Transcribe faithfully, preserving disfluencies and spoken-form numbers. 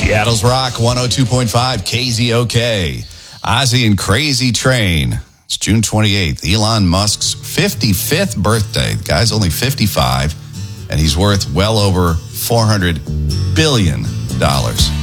Seattle's Rock one oh two point five K Z O K. Ozzy and Crazy Train. It's June twenty-eighth, Elon Musk's fifty-fifth birthday. The guy's only fifty-five, and he's worth well over four hundred billion dollars.